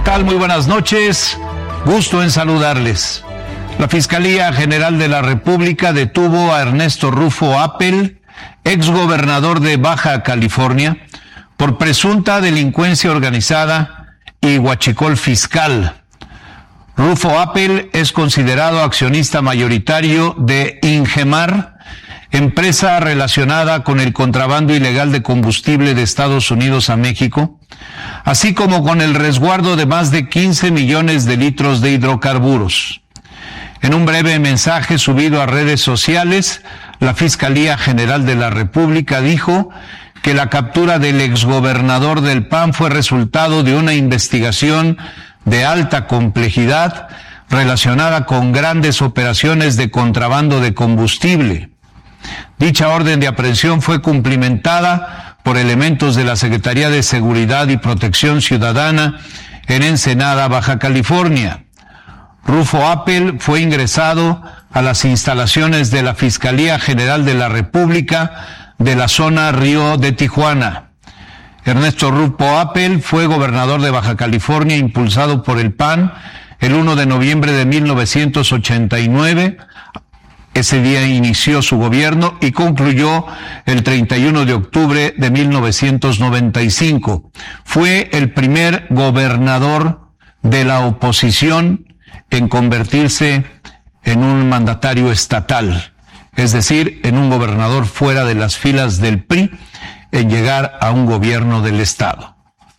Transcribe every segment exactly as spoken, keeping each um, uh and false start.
tal? Muy buenas noches. Gusto en saludarles. La Fiscalía General de la República detuvo a Ernesto Rufo Appel, exgobernador de Baja California, por presunta delincuencia organizada y huachicol fiscal. Rufo Appel es considerado accionista mayoritario de Ingemar, empresa relacionada con el contrabando ilegal de combustible de Estados Unidos a México, así como con el resguardo de más de quince millones de litros de hidrocarburos. En un breve mensaje subido a redes sociales, la Fiscalía General de la República dijo que la captura del exgobernador del P A N fue resultado de una investigación de alta complejidad relacionada con grandes operaciones de contrabando de combustible. Dicha orden de aprehensión fue cumplimentada por elementos de la Secretaría de Seguridad y Protección Ciudadana en Ensenada, Baja California. Rufo Appel fue ingresado a las instalaciones de la Fiscalía General de la República de la zona Río de Tijuana. Ernesto Rufo Appel fue gobernador de Baja California impulsado por el P A N el primero de noviembre de mil novecientos ochenta y nueve. Ese día inició su gobierno y concluyó el treinta y uno de octubre de mil novecientos noventa y cinco. Fue el primer gobernador de la oposición en convertirse en un mandatario estatal, es decir, en un gobernador fuera de las filas del P R I, en llegar a un gobierno del Estado.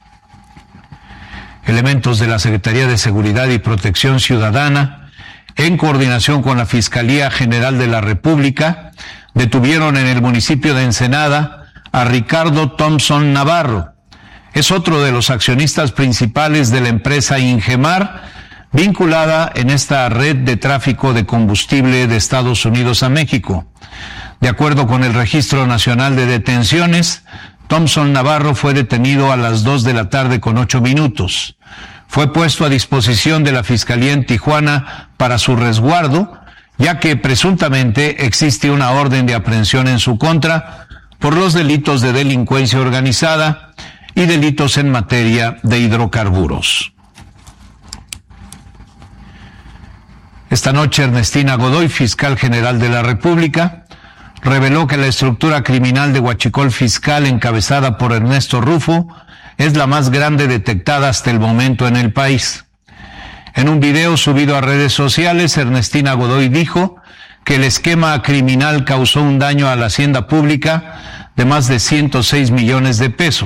Elementos de la Secretaría de Seguridad y Protección Ciudadana, en coordinación con la Fiscalía General de la República, detuvieron en el municipio de Ensenada a Ricardo Thompson Navarro. Es otro de los accionistas principales de la empresa Ingemar, vinculada en esta red de tráfico de combustible de Estados Unidos a México. De acuerdo con el Registro Nacional de Detenciones, Thompson Navarro fue detenido a las dos de la tarde con ocho minutos. Fue puesto a disposición de la Fiscalía en Tijuana para su resguardo, ya que presuntamente existe una orden de aprehensión en su contra por los delitos de delincuencia organizada y delitos en materia de hidrocarburos. Esta noche, Ernestina Godoy, fiscal general de la República, reveló que la estructura criminal de huachicol fiscal encabezada por Ernesto Rufo es la más grande detectada hasta el momento en el país. En un video subido a redes sociales, Ernestina Godoy dijo que el esquema criminal causó un daño a la hacienda pública de más de ciento seis millones de pesos.